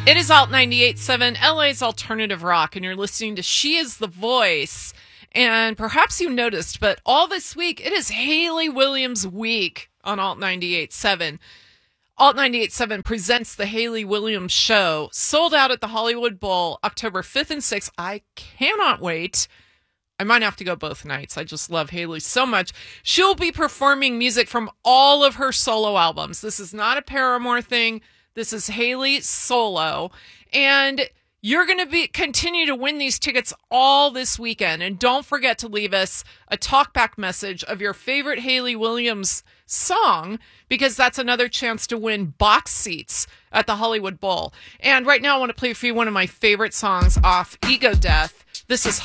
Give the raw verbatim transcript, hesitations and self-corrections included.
It is Alt ninety-eight point seven, L A's alternative rock, and you're listening to She Is the Voice. And perhaps you noticed, but all this week, it is Hayley Williams week on Alt ninety-eight point seven. Alt ninety-eight point seven presents the Hayley Williams Show, sold out at the Hollywood Bowl October fifth and sixth. I cannot wait. I might have to go both nights. I just love Hayley so much. She'll be performing music from all of her solo albums. This is not a Paramore thing. This is Hayley solo. And you're going to be continue to win these tickets all this weekend. And don't forget to leave us a talkback message of your favorite Hayley Williams song, because that's another chance to win box seats at the Hollywood Bowl. And right now I want to play for you one of my favorite songs off Ego Death. This is